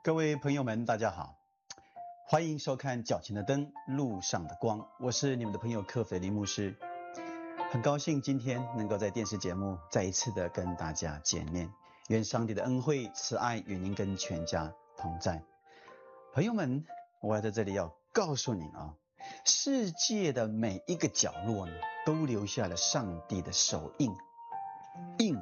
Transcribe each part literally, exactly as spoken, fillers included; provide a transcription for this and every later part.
各位朋友们，大家好，欢迎收看脚前的灯，路上的光，我是你们的朋友柯斐林牧师。很高兴今天能够在电视节目再一次的跟大家见面，愿上帝的恩惠慈爱与您跟全家同在。朋友们，我要在这里要告诉你啊，世界的每一个角落呢，都留下了上帝的手印。印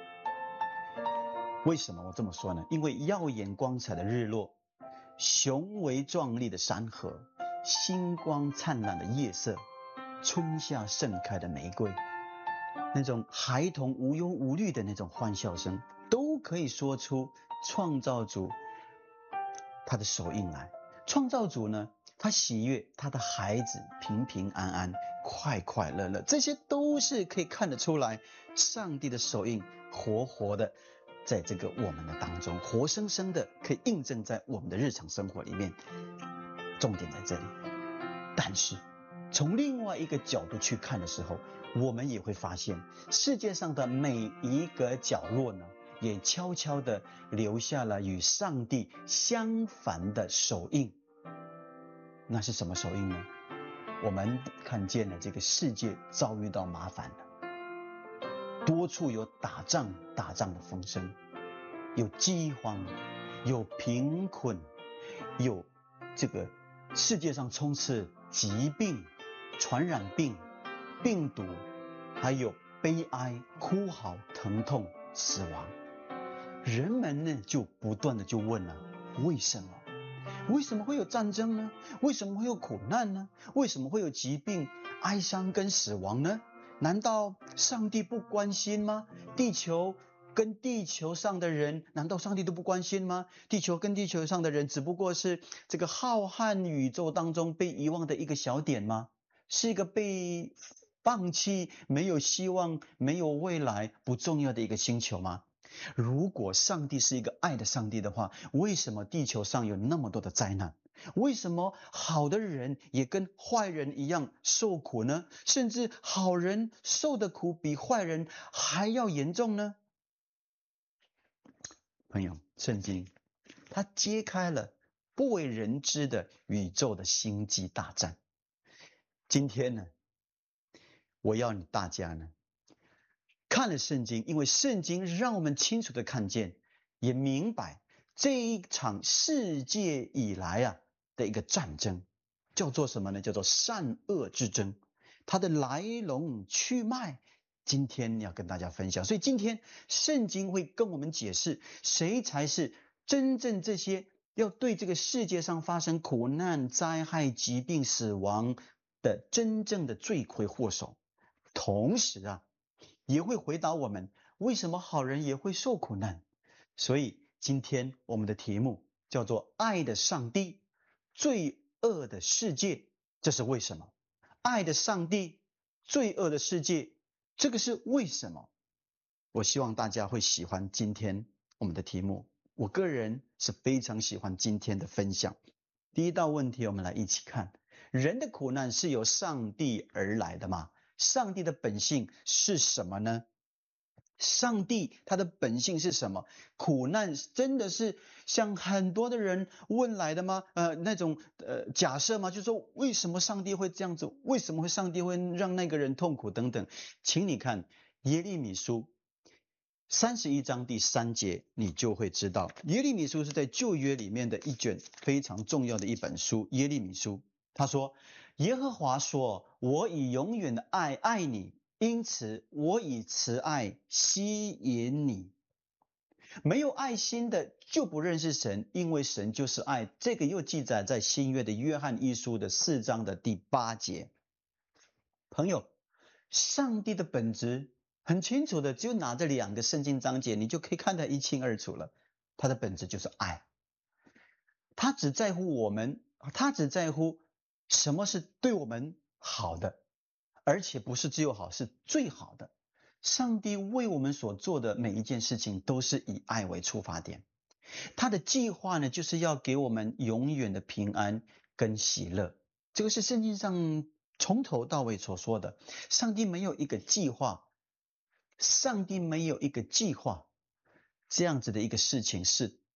为什么我这么说呢？因为耀眼光彩的日落，雄伟壮丽的山河，星光灿烂的夜色，春夏盛开的玫瑰，那种孩童无忧无虑的那种欢笑声，都可以说出创造主他的手印来。创造主呢，他喜悦他的孩子平平安安，快快乐乐，这些都是可以看得出来上帝的手印活活的在这个我们的当中，活生生的可以印证在我们的日常生活里面。重点在这里。但是从另外一个角度去看的时候，我们也会发现世界上的每一个角落呢，也悄悄的留下了与上帝相反的手印。那是什么手印呢？我们看见了这个世界遭遇到麻烦了，多处有打仗打仗的风声，有饥荒，有贫困，有这个世界上充斥疾病、传染病、病毒，还有悲哀、哭嚎、疼痛、死亡。人们呢就不断的就问了，为什么？为什么会有战争呢？为什么会有苦难呢？为什么会有疾病、哀伤跟死亡呢？难道上帝不关心吗？地球跟地球上的人，难道上帝都不关心吗？地球跟地球上的人只不过是这个浩瀚宇宙当中被遗忘的一个小点吗？是一个被放弃、没有希望、没有未来、不重要的一个星球吗？如果上帝是一个爱的上帝的话，为什么地球上有那么多的灾难？为什么好的人也跟坏人一样受苦呢？甚至好人受的苦比坏人还要严重呢？朋友，圣经它揭开了不为人知的宇宙的星际大战。今天呢，我要你大家呢看了圣经，因为圣经让我们清楚的看见，也明白这一场世界以来啊的一个战争，叫做什么呢？叫做善恶之争，它的来龙去脉，今天要跟大家分享。所以今天圣经会跟我们解释，谁才是真正这些要对这个世界上发生苦难、灾害、疾病、死亡的真正的罪魁祸首。同时啊，也会回答我们为什么好人也会受苦难。所以今天我们的题目叫做爱的上帝，罪恶的世界，这是为什么？爱的上帝，罪恶的世界，这个是为什么？我希望大家会喜欢今天我们的题目，我个人是非常喜欢今天的分享。第一道问题我们来一起看，人的苦难是由上帝而来的吗？上帝的本性是什么呢？上帝他的本性是什么？苦难真的是像很多的人问来的吗？呃，那种呃假设吗？就是说为什么上帝会这样子？为什么会上帝会让那个人痛苦等等？请你看耶利米书三十一章第三节，你就会知道，耶利米书是在旧约里面的一卷非常重要的一本书。耶利米书他说，耶和华说，我以永远的爱爱你，因此我以慈爱吸引你。没有爱心的就不认识神，因为神就是爱。这个又记载在新约的约翰一书的四章的第八节。朋友，上帝的本质很清楚的，就拿这两个圣经章节，你就可以看得一清二楚了。他的本质就是爱，他只在乎我们，他只在乎什么是对我们好的，而且不是只有好，是最好的。上帝为我们所做的每一件事情都是以爱为出发点，他的计划呢，就是要给我们永远的平安跟喜乐。这个是圣经上从头到尾所说的。上帝没有一个计划，上帝没有一个计划这样子的一个事情是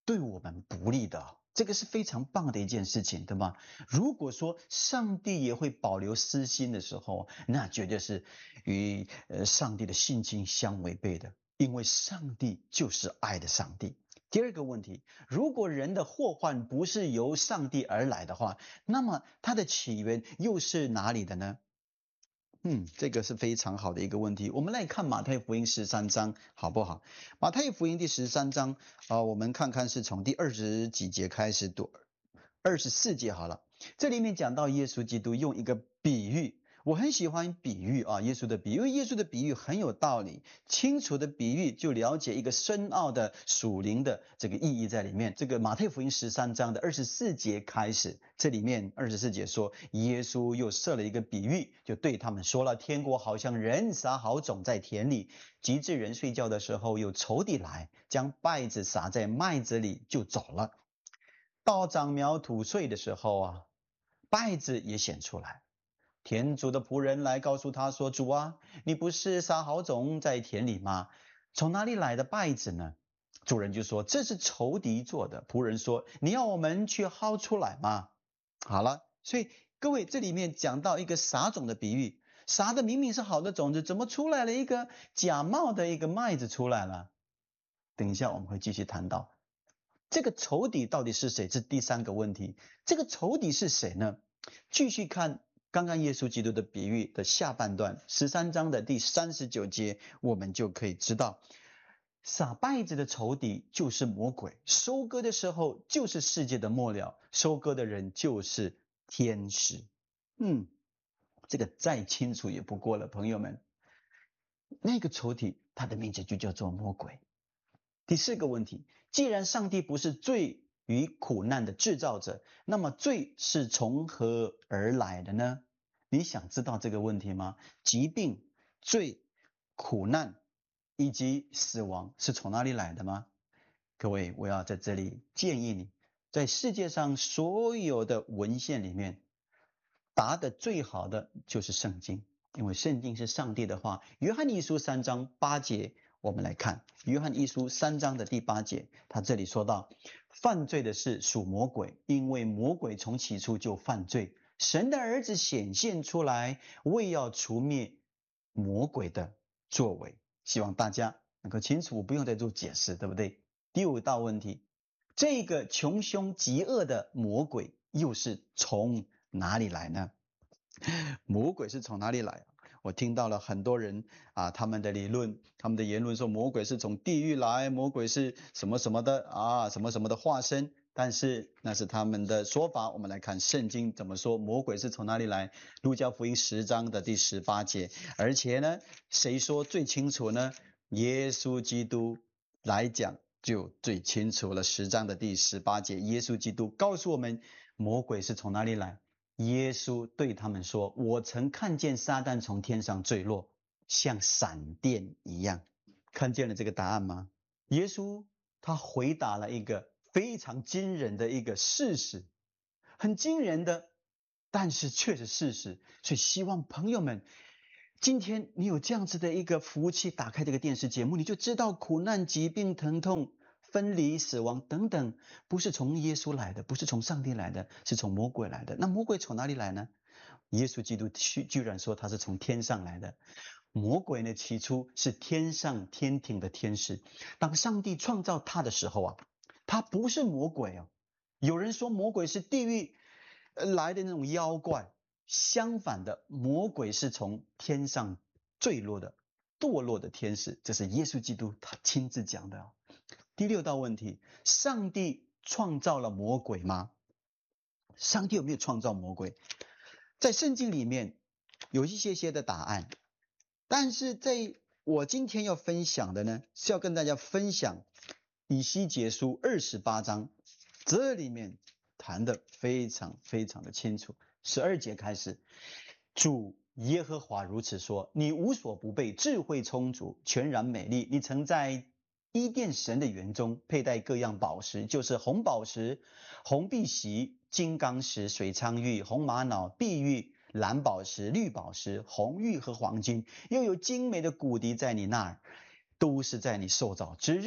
对我们不利的。这个是非常棒的一件事情，对吗？如果说上帝也会保留私心的时候，那绝对是与呃上帝的性情相违背的，因为上帝就是爱的上帝。第二个问题，如果人的祸患不是由上帝而来的话，那么它的起源又是哪里的呢？嗯，这个是非常好的一个问题。我们来看马太福音十三章，好不好？马太福音第十三章啊、呃，我们看看是从第二十几节开始读，二十四节好了。这里面讲到耶稣基督用一个比喻，我很喜欢比喻啊，耶稣的比喻，因为耶稣的比喻很有道理，清楚的比喻就了解一个深奥的属灵的这个意义在里面。这个马太福音十三章的二十四节开始，这里面二十四节说，耶稣又设了一个比喻，就对他们说了，天国好像人撒好种在田里，及至人睡觉的时候，有仇敌来，将稗子撒在麦子里，就走了。到长苗吐穗的时候啊，稗子也显出来。田主的仆人来告诉他说：“主啊，你不是撒好种在田里吗？从哪里来的稗子呢？”主人就说：“这是仇敌做的。”仆人说：“你要我们去薅出来吗？”好了，所以各位这里面讲到一个撒种的比喻，撒的明明是好的种子，怎么出来了一个假冒的一个麦子出来了？等一下我们会继续谈到。这个仇敌到底是谁？这是第三个问题。这个仇敌是谁呢？继续看刚刚耶稣基督的比喻的下半段，十三章的第三十九节，我们就可以知道，撒稗子的仇敌就是魔鬼，收割的时候就是世界的末了，收割的人就是天使。嗯，这个再清楚也不过了，朋友们。那个仇敌，他的名字就叫做魔鬼。第四个问题，既然上帝不是罪与苦难的制造者，那么罪是从何而来的呢？你想知道这个问题吗？疾病、罪、苦难以及死亡是从哪里来的吗？各位，我要在这里建议你，在世界上所有的文献里面，答得最好的就是圣经，因为圣经是上帝的话。约翰一书三章八节，我们来看约翰一书三章的第八节，他这里说到，犯罪的是属魔鬼，因为魔鬼从起初就犯罪。神的儿子显现出来，为要除灭魔鬼的作为。希望大家能够清楚，不用再做解释，对不对？第五道问题，这个穷凶极恶的魔鬼又是从哪里来呢？魔鬼是从哪里来？我听到了很多人啊，他们的理论，他们的言论说魔鬼是从地狱来，魔鬼是什么什么的啊，什么什么的化身。但是那是他们的说法，我们来看圣经怎么说，魔鬼是从哪里来？路加福音十章的第十八节，而且呢，谁说最清楚呢？耶稣基督来讲就最清楚了。十章的第十八节，耶稣基督告诉我们，魔鬼是从哪里来？耶稣对他们说：“我曾看见撒旦从天上坠落，像闪电一样。”看见了这个答案吗？耶稣他回答了一个非常惊人的一个事实，很惊人的，但是却是事实。所以希望朋友们，今天你有这样子的一个福气，打开这个电视节目，你就知道苦难、疾病、疼痛、分离、死亡等等，不是从耶稣来的，不是从上帝来的，是从魔鬼来的。那魔鬼从哪里来呢？耶稣基督居然说他是从天上来的。魔鬼呢，起初是天上天庭的天使。当上帝创造他的时候啊，他不是魔鬼哦。有人说魔鬼是地狱来的那种妖怪，相反的，魔鬼是从天上坠落的堕落的天使，这是耶稣基督他亲自讲的。第六道问题，上帝创造了魔鬼吗？上帝有没有创造魔鬼？在圣经里面有一些些的答案，但是在我今天要分享的呢，是要跟大家分享以西结书二十八章，这里面谈的非常非常的清楚。十二节开始，主耶和华如此说：你无所不备，智慧充足，全然美丽。你曾在伊甸神的园中佩戴各样宝石，就是红宝石、红碧玺、金刚石、水苍玉、红玛瑙、碧玉、蓝宝石、绿宝石、红玉和黄金，又有精美的骨笛在你那儿，都是在你受造之日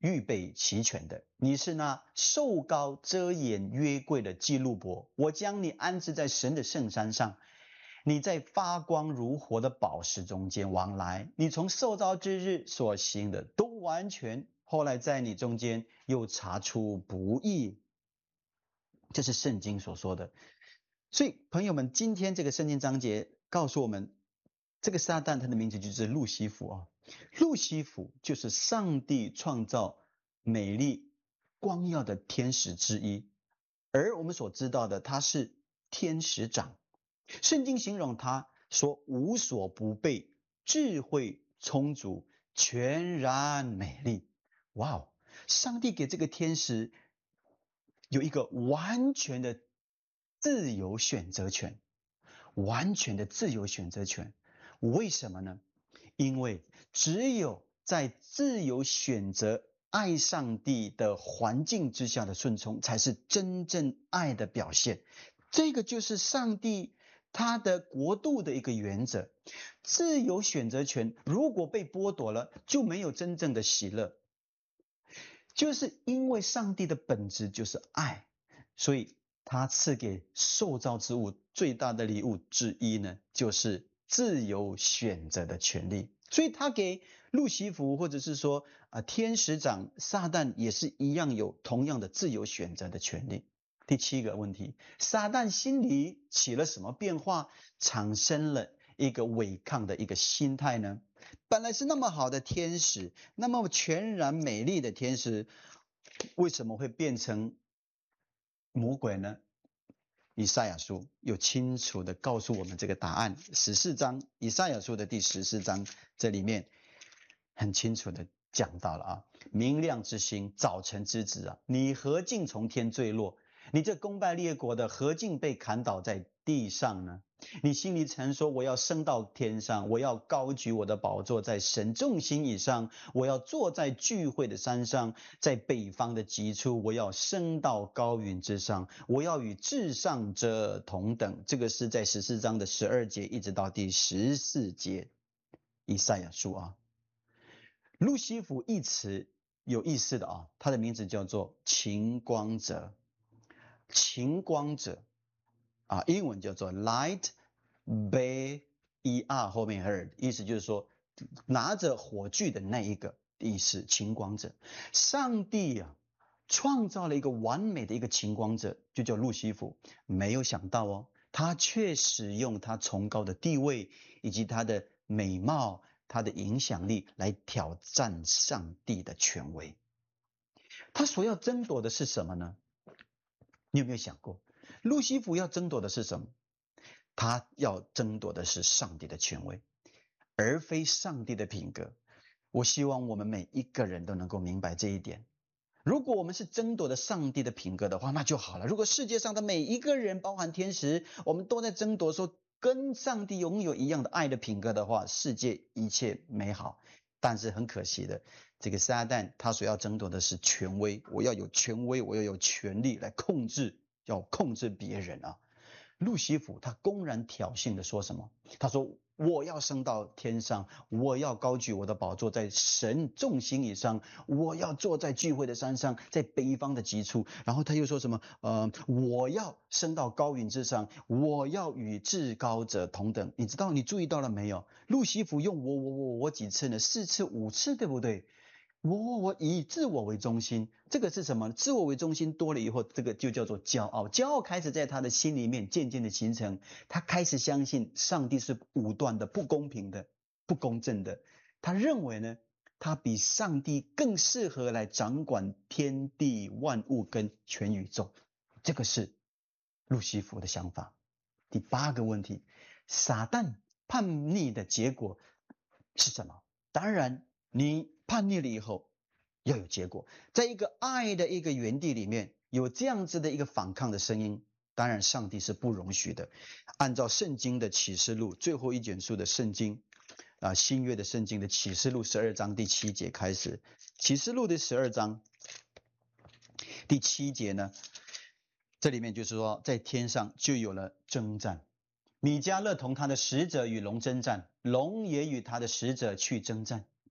预备齐全的。你是那受膏遮掩约柜的基路伯，我将你安置在神的圣山上。你在发光如火的宝石中间往来，你从受造之日所行的都完全，后来在你中间又查出不义。这是圣经所说的。所以朋友们，今天这个圣经章节告诉我们，这个撒旦他的名字就是路西弗啊。路西弗就是上帝创造美丽光耀的天使之一，而我们所知道的他是天使长。圣经形容他说无所不备，智慧充足，全然美丽。哇哦，上帝给这个天使有一个完全的自由选择权，完全的自由选择权。为什么呢？因为只有在自由选择爱上帝的环境之下的顺从，才是真正爱的表现。这个就是上帝他的国度的一个原则。自由选择权如果被剥夺了，就没有真正的喜乐。就是因为上帝的本质就是爱，所以他赐给受造之物最大的礼物之一呢，就是自由选择的权利。所以他给路西弗或者是说、呃、天使长撒旦也是一样有同样的自由选择的权利。第七个问题，撒旦心里起了什么变化，产生了一个违抗的一个心态呢？本来是那么好的天使，那么全然美丽的天使，为什么会变成魔鬼呢？以赛亚书有清楚的告诉我们这个答案。十四章，以赛亚书的第十四章，这里面很清楚的讲到了啊，明亮之星，早晨之子啊，你何竟从天坠落？你这攻败列国的，何竟被砍倒在地上呢？你心里曾说，我要升到天上，我要高举我的宝座在神众星以上，我要坐在聚会的山上，在北方的极处，我要升到高云之上，我要与至上者同等。这个是在十四章的十二节一直到第十四节，以赛亚书啊。路西弗一词有意思的啊，他的名字叫做晴光者。晴光者啊，英文叫做 light bearer， 后面 heard， 意思就是说拿着火炬的那一个意思，晴光者。上帝啊创造了一个完美的一个晴光者，就叫路西弗。没有想到哦，他却使用他崇高的地位以及他的美貌，他的影响力来挑战上帝的权威。他所要争夺的是什么呢？你有没有想过，路西弗要争夺的是什么？他要争夺的是上帝的权威，而非上帝的品格。我希望我们每一个人都能够明白这一点。如果我们是争夺的上帝的品格的话，那就好了。如果世界上的每一个人，包含天使，我们都在争夺说跟上帝拥有一样的爱的品格的话，世界一切美好。但是很可惜的，这个撒旦他所要争夺的是权威，我要有权威，我要有权力来控制，要控制别人啊。路西弗他公然挑衅的说什么？他说我要升到天上，我要高举我的宝座在神众星以上，我要坐在聚会的山上，在北方的极处。然后他又说什么呃，我要升到高云之上，我要与至高者同等。你知道你注意到了没有？路西弗用我我我我几次呢？四次五次，对不对？我我以自我为中心，这个是什么？自我为中心多了以后，这个就叫做骄傲。骄傲开始在他的心里面渐渐的形成，他开始相信上帝是武断的、不公平的、不公正的。他认为呢，他比上帝更适合来掌管天地万物跟全宇宙。这个是路西弗的想法。第八个问题，撒旦叛逆的结果是什么？当然你叛逆了以后要有结果，在一个爱的一个园地里面有这样子的一个反抗的声音，当然上帝是不容许的。按照圣经的启示录最后一卷书的圣经啊，新约的圣经的启示录十二章第七节开始，启示录的十二章第七节呢，这里面就是说在天上就有了征战，米迦勒同他的使者与龙征战，龙也与他的使者去征战。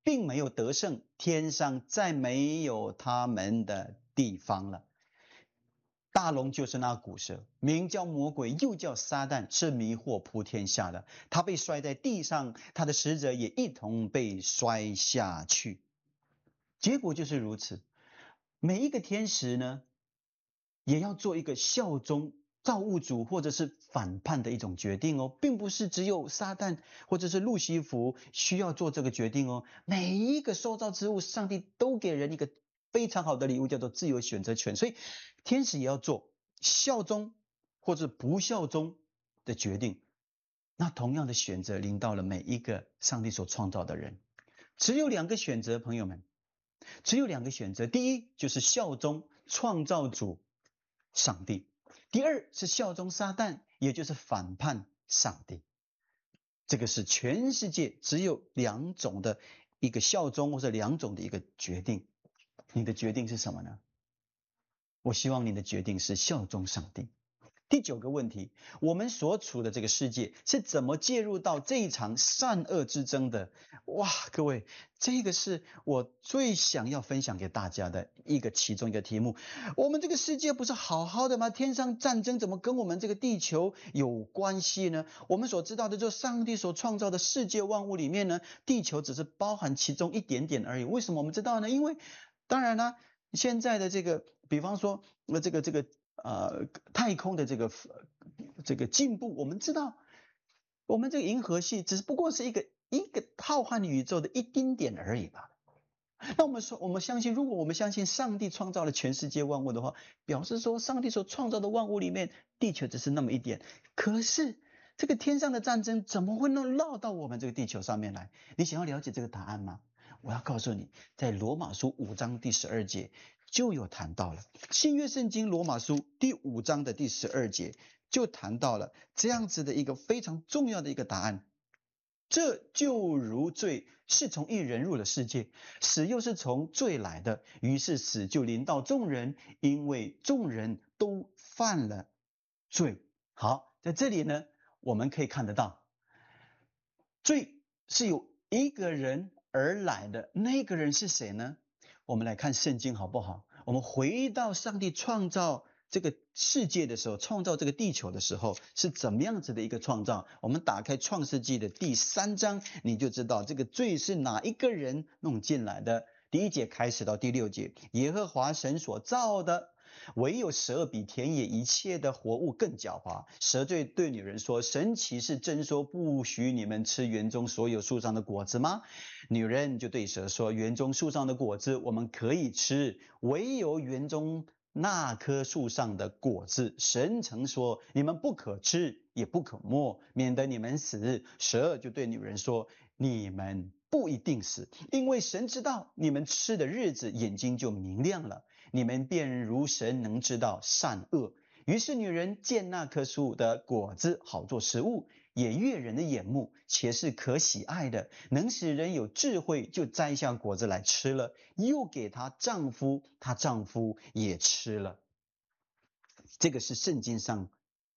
并没有得胜，天上再没有他们的地方了。大龙就是那古蛇，名叫魔鬼，又叫撒旦，是迷惑普天下的。他被摔在地上，他的使者也一同被摔下去。结果就是如此。每一个天使呢，也要做一个效忠造物主或者是反叛的一种决定哦，并不是只有撒旦或者是路西弗需要做这个决定哦。每一个受造之物，上帝都给人一个非常好的礼物，叫做自由选择权，所以天使也要做效忠或者不效忠的决定。那同样的选择临到了每一个上帝所创造的人，只有两个选择，朋友们，只有两个选择。第一就是效忠创造主上帝，第二是效忠撒旦，也就是反叛上帝。这个是全世界只有两种的一个效忠，或者两种的一个决定。你的决定是什么呢？我希望你的决定是效忠上帝。第九个问题，我们所处的这个世界是怎么介入到这一场善恶之争的？哇，各位，这个是我最想要分享给大家的一个其中一个题目。我们这个世界不是好好的吗？天上战争怎么跟我们这个地球有关系呢？我们所知道的就是上帝所创造的世界万物里面呢，地球只是包含其中一点点而已。为什么我们知道呢？因为当然呢，现在的这个比方说呃这个这个呃，太空的这个这个进步，我们知道，我们这个银河系只不过是一个一个浩瀚宇宙的一丁点而已吧。那我们说，我们相信，如果我们相信上帝创造了全世界万物的话，表示说，上帝所创造的万物里面，地球只是那么一点。可是，这个天上的战争怎么会能落到我们这个地球上面来？你想要了解这个答案吗？我要告诉你，在罗马书五章第十二节就有谈到了。新约圣经罗马书第五章的第十二节就谈到了这样子的一个非常重要的一个答案。这就如罪是从一人入了世界，死又是从罪来的，于是死就临到众人，因为众人都犯了罪。好，在这里呢，我们可以看得到，罪是由一个人而来的，那个人是谁呢？我们来看圣经好不好？我们回到上帝创造这个世界的时候，创造这个地球的时候，是怎么样子的一个创造？我们打开创世纪的第三章，你就知道这个罪是哪一个人弄进来的。第一节开始到第六节，耶和华神所造的，唯有蛇比田野一切的活物更狡猾。蛇对对女人说，神岂是真说不许你们吃园中所有树上的果子吗？女人就对蛇说，园中树上的果子我们可以吃，唯有园中那棵树上的果子，神曾说你们不可吃，也不可摸，免得你们死。蛇就对女人说，你们不一定死，因为神知道你们吃的日子，眼睛就明亮了，你们便如神能知道善恶。于是女人见那棵树的果子好做食物，也悦人的眼目，且是可喜爱的，能使人有智慧，就摘下果子来吃了，又给她丈夫，她丈夫也吃了。这个是圣经上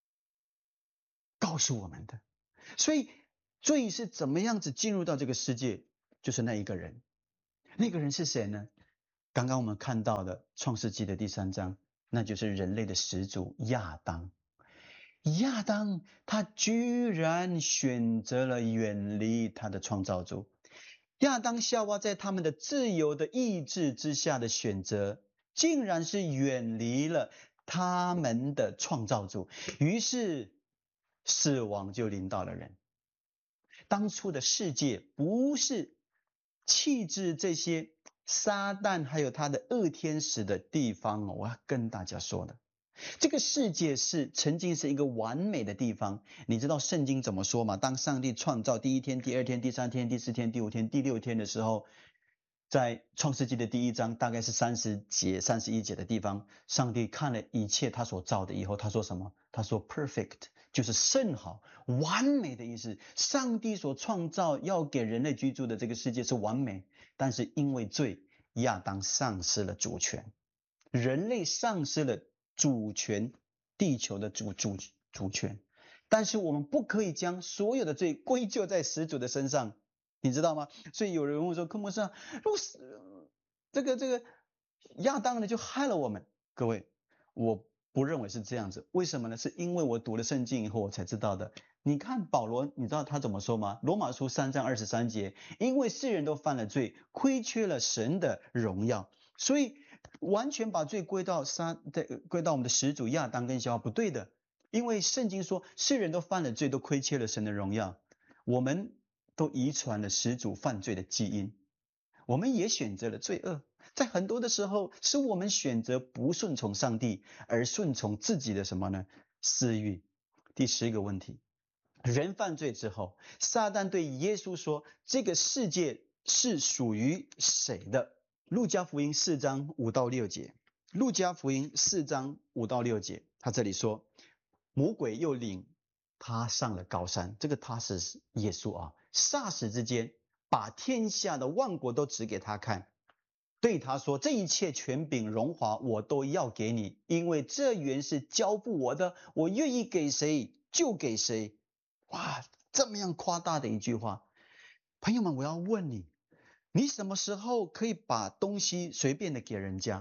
告诉我们的。所以罪是怎么样子进入到这个世界，就是那一个人。那个人是谁呢？刚刚我们看到的创世纪的第三章，那就是人类的始祖亚当。亚当他居然选择了远离他的创造主。亚当夏娃在他们的自由的意志之下的选择，竟然是远离了他们的创造主，于是死亡就临到了人。当初的世界不是弃置这些撒旦还有他的恶天使的地方，我要跟大家说的，这个世界是曾经是一个完美的地方。你知道圣经怎么说吗？当上帝创造第一天、第二天、第三天、第四天、第五天、第六天的时候，在创世纪的第一章大概是三十节、三十一节的地方，上帝看了一切他所造的以后，他说什么？他说 perfect， 就是甚好、完美的意思。上帝所创造要给人类居住的这个世界是完美，但是因为罪，亚当丧失了主权，人类丧失了主权，地球的主主主权。但是我们不可以将所有的罪归咎在始祖的身上， 你知道吗？所以有人问说，科目上，如果是这个这个亚当呢就害了我们。各位，我不认为是这样子。为什么呢？是因为我读了圣经以后我才知道的。你看保罗，你知道他怎么说吗？罗马书三章二十三节，因为世人都犯了罪，亏缺了神的荣耀，所以完全把罪归到撒归到我们的始祖亚当跟夏娃，不对的。因为圣经说世人都犯了罪，都亏缺了神的荣耀，我们都遗传了始祖犯罪的基因，我们也选择了罪恶。在很多的时候是我们选择不顺从上帝，而顺从自己的什么呢？私欲。第十个问题，人犯罪之后，撒旦对耶稣说，这个世界是属于谁的？路加福音四章五到六节，路加福音四章五到六节，他这里说，魔鬼又领他上了高山，这个他是耶稣啊，霎时之间把天下的万国都指给他看，对他说，这一切权柄荣华我都要给你，因为这原是交付我的，我愿意给谁就给谁。哇，这么样夸大的一句话。朋友们，我要问你，你什么时候可以把东西随便的给人家？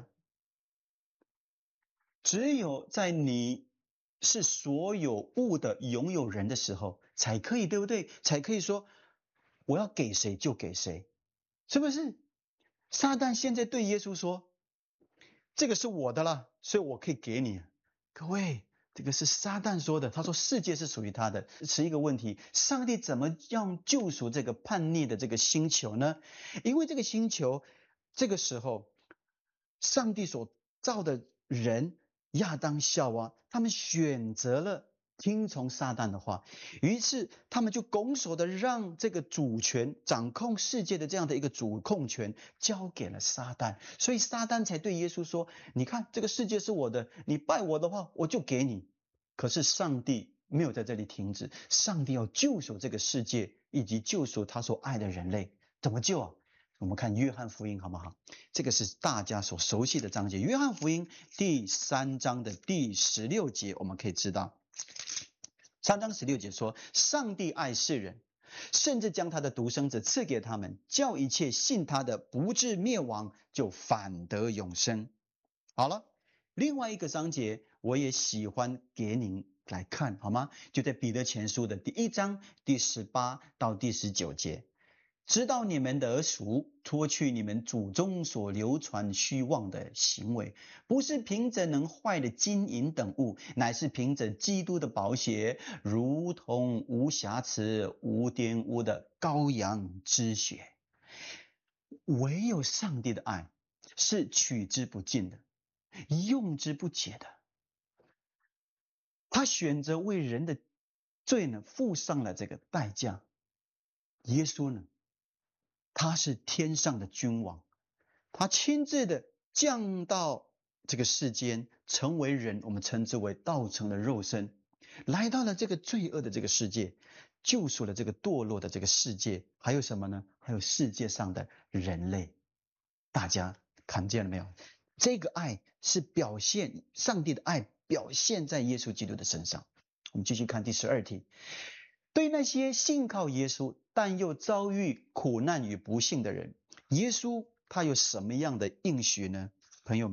只有在你是所有物的拥有人的时候才可以，对不对？才可以说我要给谁就给谁，是不是？撒旦现在对耶稣说，这个是我的了，所以我可以给你。各位，这个是撒旦说的，他说世界是属于他的。是一个问题，上帝怎么样救赎这个叛逆的这个星球呢？因为这个星球这个时候上帝所造的人亚当夏娃，他们选择了听从撒旦的话，于是他们就拱手的让这个主权掌控世界的这样的一个主控权交给了撒旦，所以撒旦才对耶稣说，你看这个世界是我的，你拜我的话我就给你。可是上帝没有在这里停止，上帝要救赎这个世界，以及救赎他所爱的人类。怎么救啊？我们看约翰福音好不好？这个是大家所熟悉的章节，约翰福音第三章的第十六节，我们可以知道，三章十六节说，上帝爱世人，甚至将他的独生子赐给他们，叫一切信他的不至灭亡，就反得永生。好了，另外一个章节我也喜欢给您来看，好吗？就在彼得前书的第一章第十八到第十九节，知道你们的赎，脱去你们祖宗所流传虚妄的行为，不是凭着能坏的金银等物，乃是凭着基督的宝血，如同无瑕疵无玷污的羔羊之血。唯有上帝的爱是取之不尽的，用之不竭的。他选择为人的罪呢付上了这个代价。耶稣呢，他是天上的君王，他亲自的降到这个世间，成为人，我们称之为道成的肉身，来到了这个罪恶的这个世界，救赎了这个堕落的这个世界。还有什么呢？还有世界上的人类。大家看见了没有？这个爱是表现上帝的爱，表现在耶稣基督的身上。我们继续看第十二题，对那些信靠耶稣但又遭遇苦难与不幸的人，耶稣他有什么样的应许呢？朋友们。